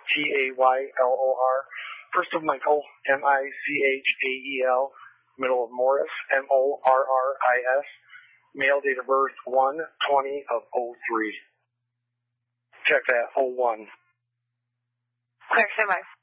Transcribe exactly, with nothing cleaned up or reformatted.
T A Y L O R. First of Michael, M I C H A E L. Middle of Morris, M O R R I S. Male, date of birth one twenty of oh three. Check that, oh one. Clear, stand by.